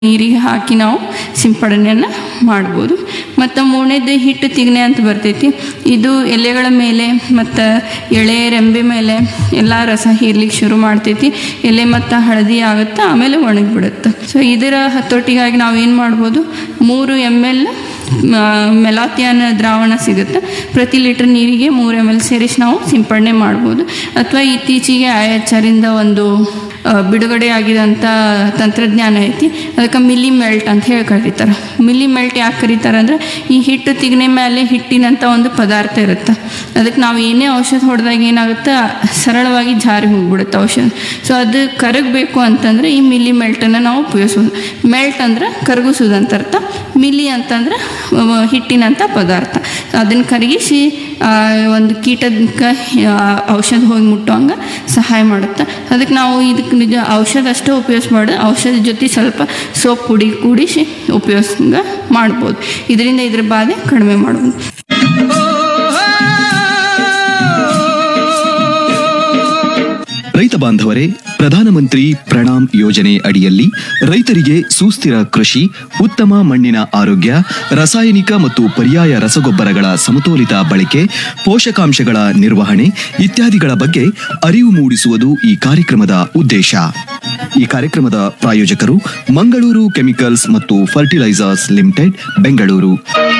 ನೀರಿಗೆ ಹಾಕಿ ನಾವು ಸಿಂಪಡಣೆಯನ್ನು ಮಾಡ್ಬೋದು. ಮತ್ತು ಮೂರನೇದು ಹಿಟ್ಟು ತಿಗಣೆ ಅಂತ ಬರ್ತೈತಿ. ಇದು ಎಲೆಗಳ ಮೇಲೆ ಮತ್ತು ಎಳೆ ರೆಂಬೆ ಮೇಲೆ ಎಲ್ಲ ರಸ ಹೀರ್ಲಿಕ್ಕೆ ಶುರು ಮಾಡ್ತೈತಿ. ಎಲೆ ಮತ್ತು ಹಳದಿ ಆಗುತ್ತೆ, ಆಮೇಲೆ ಒಣಗಿಬಿಡುತ್ತೆ. ಸೊ ಇದರ ಹತೋಟಿಗಾಗಿ ನಾವು ಏನು ಮಾಡ್ಬೋದು, 3 ml ಮೆಲಾಥಿಯಾನ್ ದ್ರಾವಣ ಸಿಗುತ್ತೆ. ಪ್ರತಿ ಲೀಟರ್ ನೀರಿಗೆ 3 ml ಸೇರಿಸಿ ನಾವು ಸಿಂಪಡಣೆ ಮಾಡ್ಬೋದು. ಅಥವಾ ಇತ್ತೀಚೆಗೆ IHR ಇಂದ ಒಂದು ಬಿಡುಗಡೆ ಆಗಿದಂಥ ತಂತ್ರಜ್ಞಾನ ಐತಿ, ಅದಕ್ಕೆ ಮಿಲಿ ಮೆಲ್ಟ್ ಅಂತ ಹೇಳಿ ಕರೀತಾರೆ. ಮಿಲಿ ಮೆಲ್ಟ್ ಯಾಕೆ ಕರೀತಾರೆ ಅಂದರೆ, ಈ ಹಿಟ್ಟು ತಿಗಣೆ ಮೇಲೆ ಹಿಟ್ಟಿನಂಥ ಒಂದು ಪದಾರ್ಥ ಇರುತ್ತೆ. ಅದಕ್ಕೆ ನಾವು ಏನೇ ಔಷಧ ಹೊಡೆದಾಗ ಏನಾಗುತ್ತೆ, ಸರಳವಾಗಿ ಜಾರಿ ಹೋಗ್ಬಿಡುತ್ತೆ ಔಷಧ. ಸೊ ಅದು ಕರಗಬೇಕು ಅಂತಂದರೆ ಈ ಮಿಲಿ ಮೆಲ್ಟನ್ನು ನಾವು ಉಪಯೋಗಿಸೋದು. ಮೆಲ್ಟ್ ಅಂದರೆ ಕರಗಿಸೋದು ಅಂತ ಅರ್ಥ. ಮಿಲಿ ಅಂತಂದ್ರೆ ಹಿಟ್ಟಿನಂಥ ಪದಾರ್ಥ. ಅದನ್ನು ಕರಗಿಸಿ ಒಂದು ಕೀಟಕ್ಕೆ ಔಷಧ ಹೋಗಿ ಮುಟ್ಟುವಂಗೆ ಸಹಾಯ ಮಾಡುತ್ತೆ. ಅದಕ್ಕೆ ನಾವು ಇದಕ್ಕೆ ನಿಜ ಔಷಧ ಅಷ್ಟೇ ಉಪಯೋಗಿಸ್ಬಾರ್ದು, ಔಷಧ ಜೊತೆ ಸ್ವಲ್ಪ ಸೋಪ್ ಕೂಡಿಸಿ ಉಪಯೋಗಿಸಂಗೆ ಮಾಡ್ಬೋದು. ಇದರಿಂದ ಇದ್ರ ಬಾಧೆ ಕಡಿಮೆ ಮಾಡ್ಬೋದು. ರೈತ ಬಾಂಧವರೇ, ಪ್ರಧಾನಮಂತ್ರಿ ಪ್ರಣಾಮ್ ಯೋಜನೆ ಅಡಿಯಲ್ಲಿ ರೈತರಿಗೆ ಸುಸ್ಥಿರ ಕೃಷಿ, ಉತ್ತಮ ಮಣ್ಣಿನ ಆರೋಗ್ಯ, ರಾಸಾಯನಿಕ ಮತ್ತು ಪರ್ಯಾಯ ರಸಗೊಬ್ಬರಗಳ ಸಮತೋಲಿತ ಬಳಕೆ, ಪೋಷಕಾಂಶಗಳ ನಿರ್ವಹಣೆ ಇತ್ಯಾದಿಗಳ ಬಗ್ಗೆ ಅರಿವು ಮೂಡಿಸುವುದು ಈ ಕಾರ್ಯಕ್ರಮದ ಉದ್ದೇಶ. ಈ ಕಾರ್ಯಕ್ರಮದ ಪ್ರಾಯೋಜಕರು ಮಂಗಳೂರು ಕೆಮಿಕಲ್ಸ್ ಮತ್ತು ಫರ್ಟಿಲೈಸರ್ಸ್ ಲಿಮಿಟೆಡ್, ಬೆಂಗಳೂರು.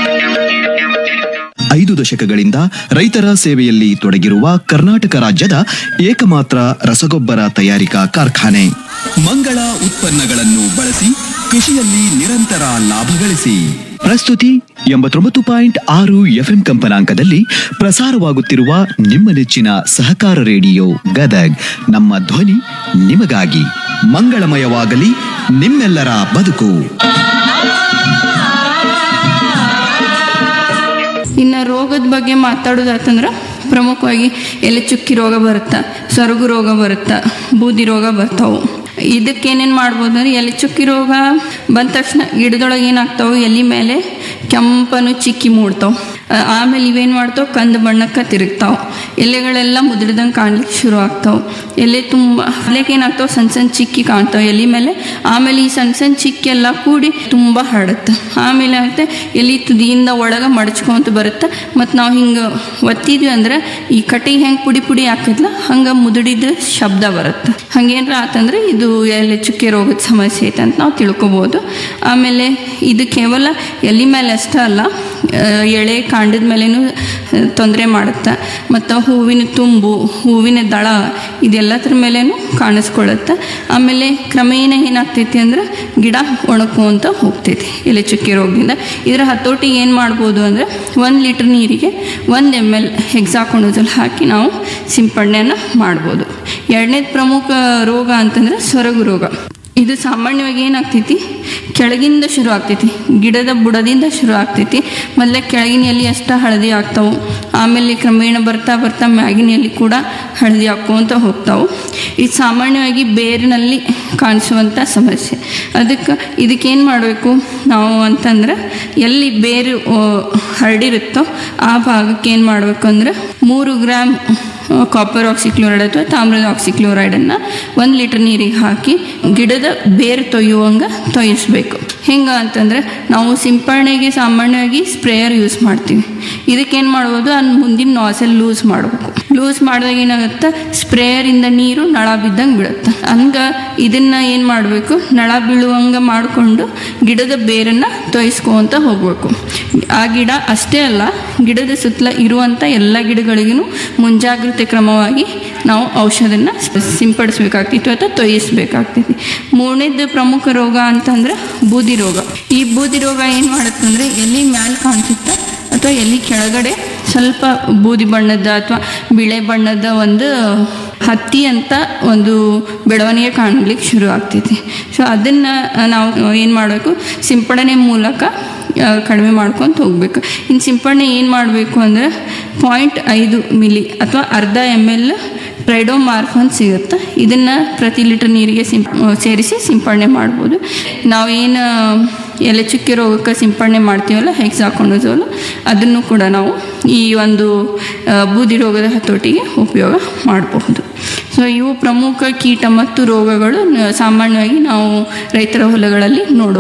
5 ದಶಕಗಳಿಂದ ರೈತರ ಸೇವೆಯಲ್ಲಿ ತೊಡಗಿರುವ ಕರ್ನಾಟಕ ರಾಜ್ಯದ ಏಕಮಾತ್ರ ರಸಗೊಬ್ಬರ ತಯಾರಿಕಾ ಕಾರ್ಖಾನೆ. ಮಂಗಳ ಉತ್ಪನ್ನಗಳನ್ನು ಬಳಸಿ ಕೃಷಿಯಲ್ಲಿ ನಿರಂತರ ಲಾಭ ಗಳಿಸಿ. ಪ್ರಸ್ತುತಿ 89.6 FM ಕಂಪನಾಂಕದಲ್ಲಿ ಪ್ರಸಾರವಾಗುತ್ತಿರುವ ನಿಮ್ಮ ನೆಚ್ಚಿನ ಸಹಕಾರ ರೇಡಿಯೋ ಗದಗ್. ನಮ್ಮ ಧ್ವನಿ ನಿಮಗಾಗಿ. ಮಂಗಳಮಯವಾಗಲಿ ನಿಮ್ಮೆಲ್ಲರ ಬದುಕು. ಇನ್ನು ರೋಗದ ಬಗ್ಗೆ ಮಾತಾಡೋದಾತಂದ್ರೆ, ಪ್ರಮುಖವಾಗಿ ಎಲೆ ಚುಕ್ಕಿ ರೋಗ ಬರುತ್ತೆ, ಸೊರಗು ರೋಗ ಬರುತ್ತೆ, ಬೂದಿ ರೋಗ ಬರ್ತಾವೆ. ಇದಕ್ಕೇನೇನು ಮಾಡ್ಬೋದು ಅಂದರೆ, ಎಲೆ ಚುಕ್ಕಿ ರೋಗ ಬಂದ ತಕ್ಷಣ ಗಿಡದೊಳಗೆ ಏನಾಗ್ತಾವೆ, ಎಲೆ ಮೇಲೆ ಕೆಂಪನು ಚಿಕ್ಕಿ ಮೂಡ್ತಾವೆ. ಆಮೇಲೆ ಇವೇನು ಮಾಡ್ತಾವೆ, ಕಂದು ಬಣ್ಣಕ್ಕೆ ತಿರುಗ್ತಾವೆ. ಎಲೆಗಳೆಲ್ಲ ಮುದುರಿದಂಗೆ ಕಾಣ್ಲಿಕ್ಕೆ ಶುರು ಆಗ್ತಾವೆ. ಎಲೆ ತುಂಬ ಅದಕ್ಕೆ ಏನಾಗ್ತಾವೆ, ಸಣ್ಣ ಸಣ್ಣ ಚಿಕ್ಕಿ ಕಾಣ್ತಾವೆ ಎಲೆ ಮೇಲೆ. ಆಮೇಲೆ ಈ ಸಣ್ಣ ಸಣ್ಣ ಚಿಕ್ಕಿ ಎಲ್ಲ ಕೂಡಿ ತುಂಬ ಹರಡುತ್ತೆ. ಆಮೇಲೆ ಆಗುತ್ತೆ ಎಲೆ ತುದಿಯಿಂದ ಒಳಗೆ ಮಡಚ್ಕೊಂತ ಬರುತ್ತೆ. ಮತ್ತು ನಾವು ಹಿಂಗೆ ಒತ್ತಿದ್ವಿ ಅಂದ್ರೆ ಈ ಕಟ್ಟಿಗೆ ಹೆಂಗೆ ಪುಡಿ ಪುಡಿ ಹಾಕಿದ್ಲ ಹಂಗೆ ಮುದುಡಿದ ಶಬ್ದ ಬರುತ್ತೆ. ಹಂಗೇನಾರ ಆತಂದ್ರೆ ಇದು ಎಲೆ ಚುಕ್ಕೆ ರೋಗದ ಸಮಸ್ಯೆ ಐತೆ ಅಂತ ನಾವು ತಿಳ್ಕೊಬೋದು. ಆಮೇಲೆ ಇದು ಕೇವಲ ಎಲೆ ಮೇಲೆ ಅಷ್ಟೇ ಅಲ್ಲ, ಎಳೆ ಕಾಂಡದ ಮೇಲೇನೂ ತೊಂದರೆ ಮಾಡುತ್ತೆ. ಮತ್ತು ಹೂವಿನ ತುಂಬು, ಹೂವಿನ ದಳ ಇದೆಲ್ಲದ್ರ ಮೇಲೇನೂ ಕಾಣಿಸ್ಕೊಳ್ಳುತ್ತೆ. ಆಮೇಲೆ ಕ್ರಮೇಣ ಏನಾಗ್ತೈತಿ ಅಂದ್ರೆ ಗಿಡ ಒಣಕೊಂತ ಹೋಗ್ತೈತಿ ಎಲೆ ಚುಕ್ಕೆ ರೋಗದಿಂದ. ಇದರ ಹತೋಟಿಗೆ ಏನು ಮಾಡ್ಬೋದು ಅಂದರೆ, 1 ಲೀಟರ್ ನೀರಿಗೆ 1 ml ಹೆಕ್ಸಾಕೊನಜೋಲ್ ಹಾಕಿ ನಾವು ಸಿಂಪಡಣೆಯನ್ನು ಮಾಡ್ಬೋದು. ಎರಡನೇದು ಪ್ರಮುಖ ರೋಗ ಅಂತಂದ್ರೆ ಸೊರಗು ರೋಗ. ಇದು ಸಾಮಾನ್ಯವಾಗಿ ಏನಾಗ್ತೈತಿ, ಕೆಳಗಿಂದ ಶುರು ಆಗ್ತೈತಿ, ಗಿಡದ ಬುಡದಿಂದ ಶುರು ಆಗ್ತೈತಿ. ಮೊದಲೇ ಕೆಳಗಿನ ಎಲೆ ಅಷ್ಟೇ ಹಳದಿ ಆಗ್ತಾವೆ. ಆಮೇಲೆ ಕ್ರಮೇಣ ಬರ್ತಾ ಬರ್ತಾ ಮ್ಯಾಗಿನ ಎಲೆ ಕೂಡ ಹಳದಿ ಹಾಕ್ಕೊಂತ ಹೋಗ್ತಾವೆ. ಇದು ಸಾಮಾನ್ಯವಾಗಿ ಬೇರಿನಲ್ಲಿ ಕಾಣಿಸುವಂಥ ಸಮಸ್ಯೆ. ಇದಕ್ಕೇನು ಮಾಡಬೇಕು ನಾವು ಅಂತಂದ್ರೆ, ಎಲ್ಲಿ ಬೇರು ಹರಡಿರುತ್ತೋ ಆ ಭಾಗಕ್ಕೆ ಏನು ಮಾಡಬೇಕು ಅಂದ್ರೆ 3 ಗ್ರಾಮ್ ಕಾಪರ್ ಆಕ್ಸಿಕ್ಲೋರೈಡ್ ಅಥವಾ ತಾಮ್ರದ ಆಕ್ಸಿಕ್ಲೋರೈಡನ್ನು 1 ಲೀಟರ್ ನೀರಿಗೆ ಹಾಕಿ ಗಿಡದ ಬೇರು ತೊಯ್ಯುವಂಗೆ ತೊಯ್ಯಿಸ್ಬೇಕು. ಹೆಂಗೆ ಅಂತಂದರೆ, ನಾವು ಸಿಂಪಡಣೆಗೆ ಸಾಮಾನ್ಯವಾಗಿ ಸ್ಪ್ರೇಯರ್ ಯೂಸ್ ಮಾಡ್ತೀವಿ. ಇದಕ್ಕೇನು ಮಾಡ್ಬೋದು, ಅದು ಮುಂದಿನ ನಾಸಲ್ ಲೂಸ್ ಮಾಡಬೇಕು. ಲೂಸ್ ಮಾಡಿದಾಗ ಏನಾಗುತ್ತೆ, ಸ್ಪ್ರೇಯರಿಂದ ನೀರು ನಳ ಬಿದ್ದಂಗೆ ಬೀಳುತ್ತೆ. ಹಂಗೆ ಇದನ್ನು ಏನು ಮಾಡಬೇಕು, ನಳ ಬೀಳುವಂಗೆ ಮಾಡಿಕೊಂಡು ಗಿಡದ ಬೇರನ್ನು ತೊಯ್ಸ್ಕೊಂತ ಹೋಗಬೇಕು. ಆ ಗಿಡ ಅಷ್ಟೇ ಅಲ್ಲ, ಗಿಡದ ಸುತ್ತಲ ಇರುವಂಥ ಎಲ್ಲ ಗಿಡಗಳಿಗೂ ಮುಂಜಾಗ್ರತೆ ಕ್ರಮವಾಗಿ ನಾವು ಔಷಧನ ಸಿಂಪಡಿಸ್ಬೇಕಾಗ್ತಿತ್ತು ಅಥವಾ ತೊಯ್ಯಿಸ್ಬೇಕಾಗ್ತೈತಿ. ಮೂರನೇದು ಪ್ರಮುಖ ರೋಗ ಅಂತಂದ್ರೆ ಬೂದಿ ರೋಗ. ಈ ಬೂದಿ ರೋಗ ಏನು ಮಾಡುತ್ತೆ ಅಂದರೆ, ಎಲೆ ಮ್ಯಾಲೆ ಕಾಣಿಸುತ್ತೆ ಅಥವಾ ಎಲೆ ಕೆಳಗಡೆ ಸ್ವಲ್ಪ ಬೂದಿ ಬಣ್ಣದ ಅಥವಾ ಬಿಳೆ ಬಣ್ಣದ ಒಂದು ಹತ್ತಿ ಅಂತ ಒಂದು ಬೆಳವಣಿಗೆ ಕಾಣಲಿಕ್ಕೆ ಶುರು ಆಗ್ತೈತಿ. ಸೊ ಅದನ್ನು ನಾವು ಏನು ಮಾಡಬೇಕು, ಸಿಂಪಡಣೆ ಮೂಲಕ ಕಡಿಮೆ ಮಾಡ್ಕೊತ ಹೋಗ್ಬೇಕು. ಇನ್ನು ಸಿಂಪಡಣೆ ಏನು ಮಾಡಬೇಕು ಅಂದರೆ, 0.5 ಮಿಲಿ ಅಥವಾ ಅರ್ಧ ml ಟ್ರೈಡೋಮಾರ್ಫ್ ಸಿಗುತ್ತೆ. ಇದನ್ನು ಪ್ರತಿ ಲೀಟರ್ ನೀರಿಗೆ ಸೇರಿಸಿ ಸಿಂಪಡಣೆ ಮಾಡ್ಬೋದು. ನಾವೇನು ಎಲೆ ಚುಕ್ಕೆ ರೋಗಕ್ಕೆ ಸಿಂಪಡಣೆ ಮಾಡ್ತೀವಲ್ಲ ಹೆಕ್ಸಾಕೊನಜೋಲ್, ಅದನ್ನು ಕೂಡ ನಾವು ಈ ಒಂದು ಬೂದಿ ರೋಗದ ಹತೋಟಿಗೆ ಉಪಯೋಗ ಮಾಡಬಹುದು. ಸೊ ಸೊ ಇವು ಪ್ರಮುಖ ಕೀಟ ಮತ್ತು ರೋಗಗಳು ಸಾಮಾನ್ಯವಾಗಿ ನಾವು ರೈತರ ಹೊಲಗಳಲ್ಲಿ ನೋಡೋ